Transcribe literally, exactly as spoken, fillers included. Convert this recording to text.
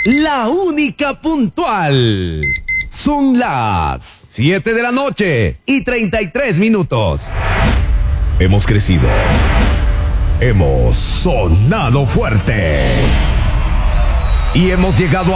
la única puntual. Son las siete de la noche y treinta y tres minutos. Hemos crecido. Hemos sonado fuerte. Y hemos llegado a